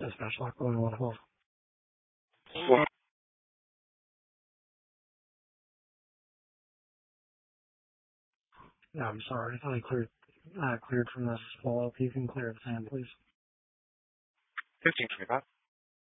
Dispatch lock 1112. Well, Yeah, I'm sorry. I thought I cleared from this follow-up. You can clear the sand, please. 1525.